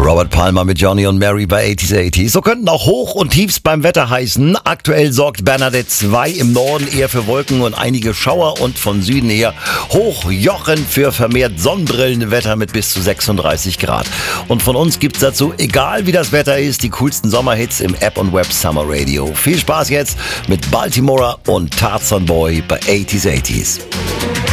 Robert Palmer mit Johnny und Mary bei 80s. So könnten auch Hoch- und Tiefs beim Wetter heißen. Aktuell sorgt Bernadette 2 im Norden eher für Wolken und einige Schauer und von Süden her Hochjochen für vermehrt Sonnenbrillenwetter mit bis zu 36 Grad. Und von uns gibt's dazu, egal wie das Wetter ist, die coolsten Sommerhits im App und Web Summer Radio. Viel Spaß jetzt mit Baltimora und Tarzan Boy bei 80s.